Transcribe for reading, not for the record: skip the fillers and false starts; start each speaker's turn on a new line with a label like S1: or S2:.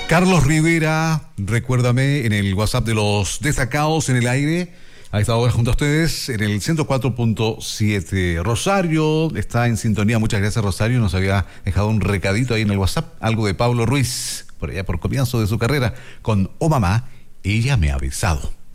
S1: Carlos Rivera, recuérdame, en el WhatsApp de los destacados en el aire, a esta hora junto a ustedes, en el 104.7. Rosario está en sintonía, muchas gracias Rosario, nos había dejado un recadito ahí en el WhatsApp, algo de Pablo Ruiz, por allá por comienzo de su carrera, con Oh Mamá, ella me ha besado.